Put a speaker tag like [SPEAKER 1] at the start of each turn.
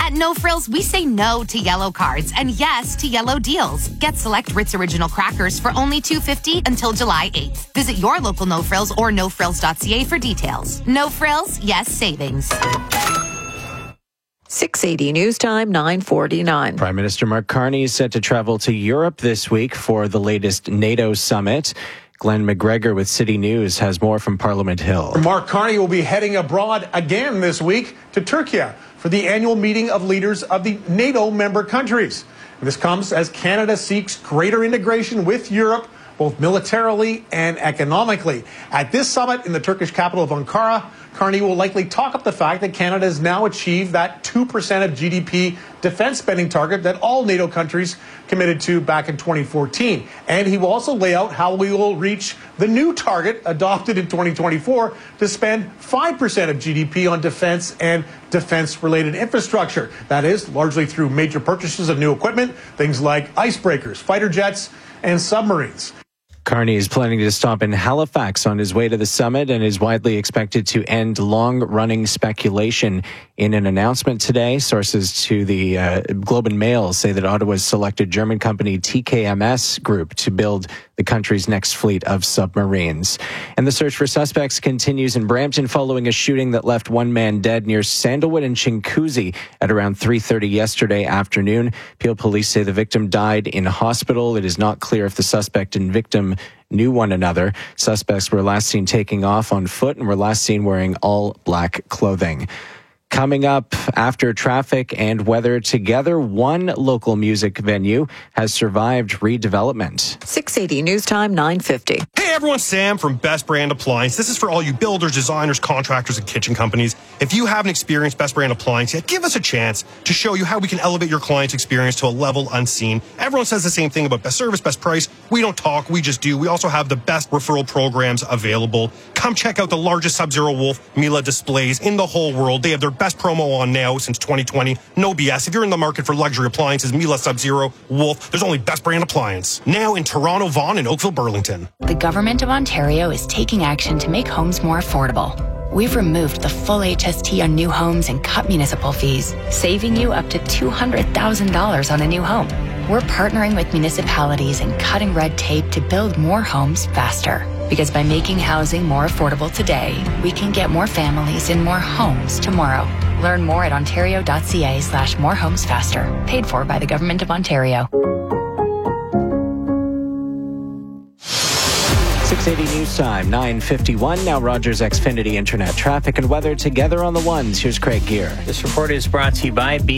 [SPEAKER 1] At No Frills, we say no to yellow cards and yes to yellow deals. Get select Ritz Original crackers for only $2.50 until July 8th. Visit your local No Frills or nofrills.ca for details. No Frills, yes savings.
[SPEAKER 2] 680 News Time, 9:49.
[SPEAKER 3] Prime Minister Mark Carney is set to travel to Europe this week for the latest NATO summit. Glenn McGregor with City News has more from Parliament Hill.
[SPEAKER 4] Mark Carney will be heading abroad again this week to Turkey for the annual meeting of leaders of the NATO member countries. This comes as Canada seeks greater integration with Europe, both militarily and economically. At this summit in the Turkish capital of Ankara, Carney will likely talk up the fact that Canada has now achieved that 2% of GDP defense spending target that all NATO countries committed to back in 2014. And he will also lay out how we will reach the new target adopted in 2024 to spend 5% of GDP on defense and defense-related infrastructure. That is, largely through major purchases of new equipment, things like icebreakers, fighter jets, and submarines.
[SPEAKER 3] Carney is planning to stop in Halifax on his way to the summit and is widely expected to end long-running speculation. In an announcement today, sources to the Globe and Mail say that Ottawa's selected German company TKMS Group to build the country's next fleet of submarines. And the search for suspects continues in Brampton following a shooting that left one man dead near Sandalwood and Chinguacousy at around 3:30 yesterday afternoon. Peel police say the victim died in hospital. It is not clear if the suspect and victim knew one another. Suspects were last seen taking off on foot and were last seen wearing all black clothing. Coming up after traffic and weather together, one local music venue has survived redevelopment.
[SPEAKER 2] 680 News Time, 9:50.
[SPEAKER 5] Hey everyone, Sam from Best Brand Appliance. This is for all you builders, designers, contractors, and kitchen companies. If you haven't experienced Best Brand Appliance yet, give us a chance to show you how we can elevate your client's experience to a level unseen. Everyone says the same thing about best service, best price. We don't talk, we just do. We also have the best referral programs available. Come check out the largest Sub-Zero Wolf Miele displays in the whole world. They have their best promo on now since 2020. No BS. If you're in the market for luxury appliances, Miele, Sub-Zero, Wolf, there's only Best Brand Appliance. Now in Toronto, Vaughan, and Oakville, Burlington.
[SPEAKER 6] The Government of Ontario is taking action to make homes more affordable. We've removed the full HST on new homes and cut municipal fees, saving you up to $200,000 on a new home. We're partnering with municipalities and cutting red tape to build more homes faster. Because by making housing more affordable today, we can get more families in more homes tomorrow. Learn more at ontario.ca/morehomesfaster. Paid for by the Government of Ontario.
[SPEAKER 3] 680 News Time, 9:51. Now Rogers Xfinity Internet traffic and weather together on the ones. Here's Craig Gear.
[SPEAKER 7] This report is brought to you by